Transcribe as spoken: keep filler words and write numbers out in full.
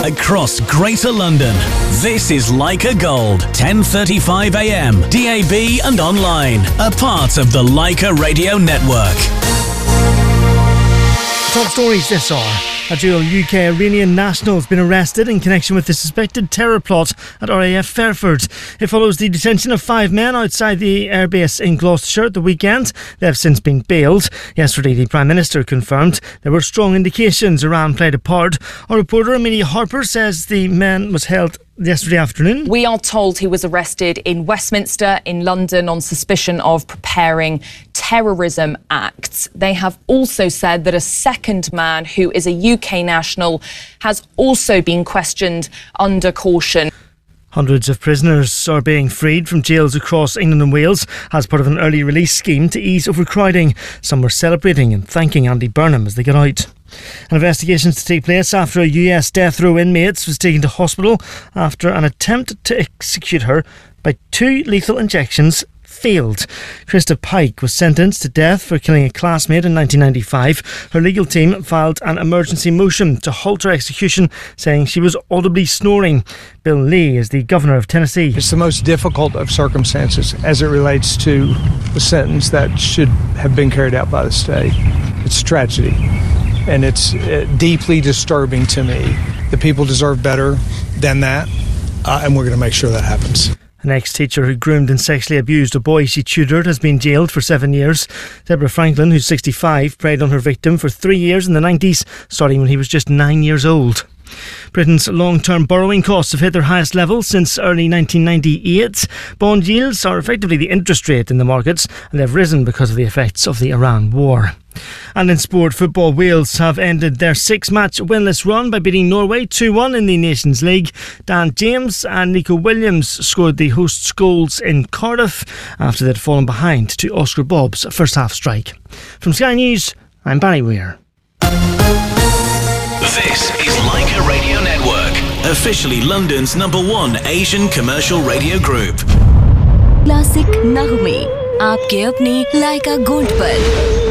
across Greater London. This is Leica Gold, ten thirty-five a m, D A B and online, a part of the Leica Radio Network. Top stories this hour. A dual U K Iranian national has been arrested in connection with the suspected terror plot at R A F Fairford. It follows the detention of five men outside the airbase in Gloucestershire at the weekend. They have since been bailed. Yesterday, the Prime Minister confirmed there were strong indications Iran played a part. Our reporter Amelia Harper says the man was held yesterday afternoon. We are told he was arrested in Westminster in London on suspicion of preparing terrorism acts. They have also said that a second man who is a U K national has also been questioned under caution. Hundreds of prisoners are being freed from jails across England and Wales as part of an early release scheme to ease overcrowding. Some were celebrating and thanking Andy Burnham as they got out. Investigations to take place after a U S death row inmate was taken to hospital after an attempt to execute her by two lethal injections failed. Krista Pike was sentenced to death for killing a classmate in nineteen ninety-five. Her legal team filed an emergency motion to halt her execution, saying she was audibly snoring. Bill Lee is the governor of Tennessee. It's the most difficult of circumstances as it relates to the sentence that should have been carried out by the state. It's a tragedy, and it's uh, deeply disturbing to me. The people deserve better than that, uh, and we're going to make sure that happens. An ex-teacher who groomed and sexually abused a boy she tutored has been jailed for seven years. Deborah Franklin, who's sixty-five, preyed on her victim for three years in the nineties, starting when he was just nine years old. Britain's long-term borrowing costs have hit their highest level since early nineteen ninety-eight. Bond yields are effectively the interest rate in the markets, and they've risen because of the effects of the Iran war. And in sport, football, Wales have ended their six-match winless run by beating Norway two one in the Nations League. Dan James and Nico Williams scored the hosts' goals in Cardiff after they'd fallen behind to Oscar Bobb's first-half strike. From Sky News, I'm Barry Weir. This is Leica Radio Network, officially London's number one Asian commercial radio group. Classic नगमे आपके अपने लाइका gold पर।